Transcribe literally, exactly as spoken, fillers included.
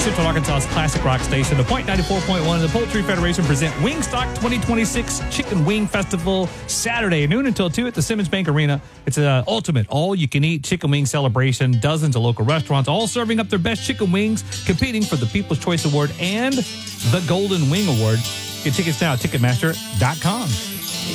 Central Arkansas's classic rock station. The Point ninety-four point one and the Poultry Federation present Wingstock twenty twenty-six Chicken Wing Festival, Saturday, noon until two at the Simmons Bank Arena. It's an ultimate all-you-can-eat chicken wing celebration. Dozens of local restaurants all serving up their best chicken wings, competing for the People's Choice Award and the Golden Wing Award. Get tickets now at Ticketmaster dot com.